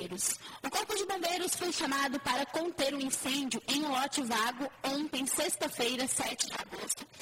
Bombeiros. O Corpo de Bombeiros foi chamado para conter um incêndio em um lote vago ontem, sexta-feira, 7 de agosto,